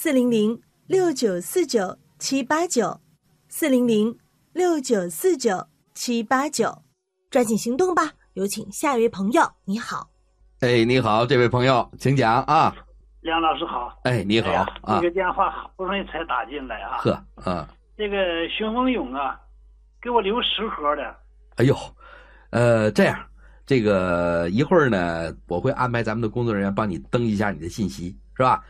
，400-6949-789，400-6949-789，抓紧行动吧！有请下一位朋友，你好。 哎，你好，这位朋友，请讲啊。 梁老师好。 哎，你好啊。 这个电话好不容易才打进来啊。 呵，啊。 这个雄风勇啊，给我留10盒的。 哎呦，这样，这个一会儿呢，我会安排咱们的工作人员帮你登一下你的信息，是吧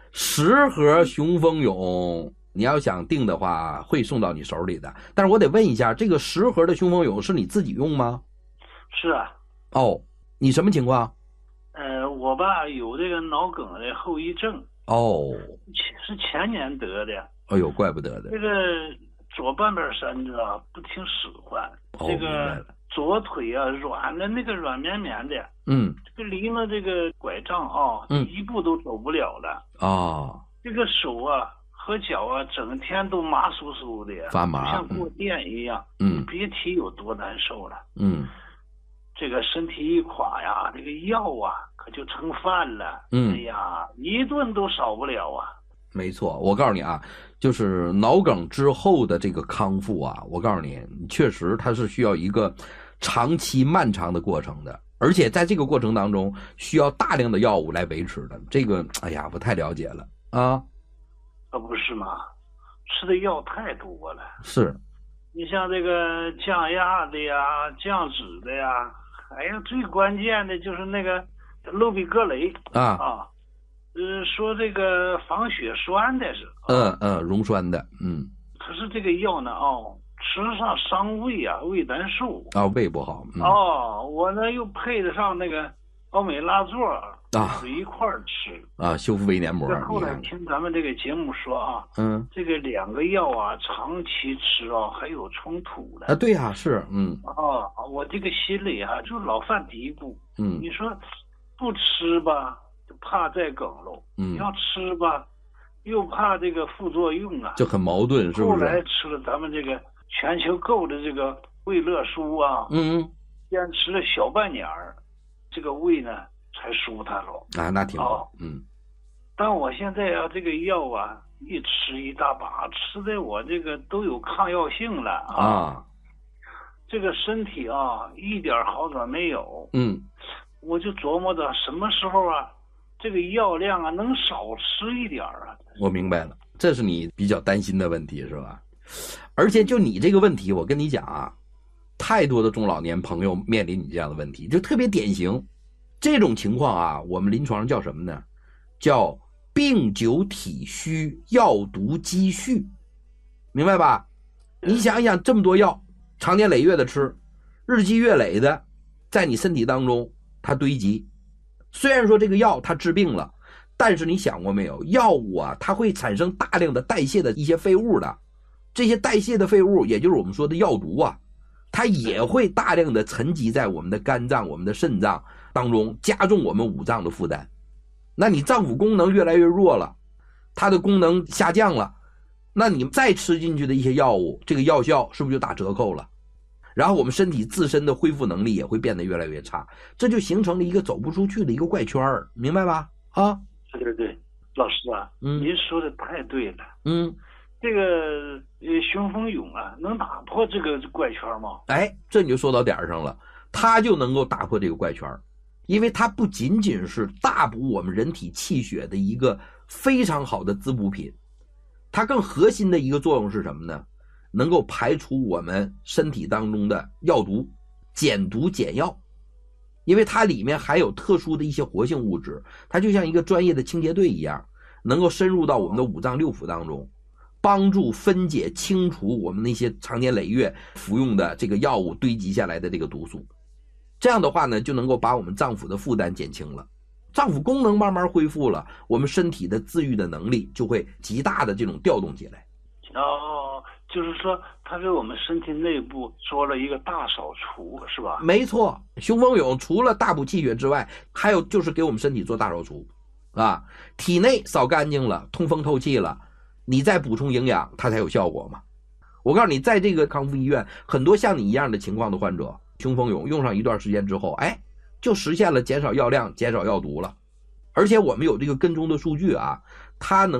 ？10盒雄风勇，你要想订的话，会送到你手里的。但是我得问一下，这个10盒的雄风勇是你自己用吗？ 是啊。 哦，你什么情况？ 我吧有这个脑梗的后遗症。 哦。 是前年得的。 哎呦，怪不得的。 这个左半边身子啊不听使唤，这个左腿啊软的那个软绵绵的。这个离了这个拐杖啊，一步都走不了了。这个手啊和脚啊整天都麻酥酥的， 发麻， 就像过电一样。别提有多难受了。这个身体一垮呀，这个药啊可就成饭了。哎呀，一顿都少不了啊。 没错，我告诉你啊，就是脑梗之后的这个康复啊，我告诉你，确实它是需要一个长期漫长的过程的，而且在这个过程当中需要大量的药物来维持的。这个，哎呀，不太了解了啊。 可不是吗？吃的药太多了。 是。 你像这个降压的呀，降脂的呀，还有最关键的就是那个氯吡格雷啊。说这个防血栓的是。 溶栓的。 可是这个药呢，吃上伤胃啊，胃难受啊，胃不好。 我呢又配得上那个奥美拉唑啊，一块儿吃啊，修复胃黏膜。 后来听咱们这个节目说啊，这个2个药啊，长期吃啊，还有冲突的啊。 对呀，是。 我这个心里啊，就老犯嘀咕。你说不吃吧，就怕再梗喽。要吃吧，又怕这个副作用啊， 就很矛盾，是不是？ 后来吃了咱们这个全球购的这个胃乐舒啊，坚持了小半年儿，这个胃呢才舒坦了啊，那挺好。 但我现在啊，这个药啊，一吃一大把，吃的我这个都有抗药性了啊。这个身体啊，一点好转没有。我就琢磨着什么时候啊，这个药量啊能少吃一点啊。 我明白了，这是你比较担心的问题，是吧？而且就你这个问题，我跟你讲啊，太多的中老年朋友面临你这样的问题，就特别典型。这种情况啊，我们临床上叫什么呢？叫病久体虚，药毒积蓄，明白吧？你想一想，这么多药，长年累月的吃，日积月累的在你身体当中它堆积。虽然说这个药它治病了，但是你想过没有，药物啊它会产生大量的代谢的一些废物的，这些代谢的废物也就是我们说的药毒啊，它也会大量的沉积在我们的肝脏、我们的肾脏当中，加重我们五脏的负担。那你脏腑功能越来越弱了，它的功能下降了，那你再吃进去的一些药物，这个药效是不是就打折扣了？然后我们身体自身的恢复能力也会变得越来越差，这就形成了一个走不出去的一个怪圈，明白吧？啊， 对，老师啊，您说的太对了。这个雄风勇啊，能打破这个怪圈吗？ 哎，这你就说到点上了，它就能够打破这个怪圈，因为它不仅仅是大补我们人体气血的一个非常好的滋补品，它更核心的一个作用是什么呢？能够排除我们身体当中的药毒，减毒减药。因为它里面还有特殊的一些活性物质，它就像一个专业的清洁队一样，能够深入到我们的五脏六腑当中，帮助分解清除我们那些长年累月服用的这个药物堆积下来的这个毒素。这样的话呢，就能够把我们脏腑的负担减轻了，脏腑功能慢慢恢复了，我们身体的自愈的能力就会极大的这种调动起来。 就是说它给我们身体内部做了一个大扫除，是吧？ 没错，雄风勇除了大补气血之外，还有就是给我们身体做大扫除啊，体内扫干净了，通风透气了，你再补充营养，它才有效果嘛。我告诉你，在这个康复医院，很多像你一样的情况的患者，雄风勇用上一段时间之后，就实现了减少药量、减少药毒了。而且我们有这个跟踪的数据啊，它能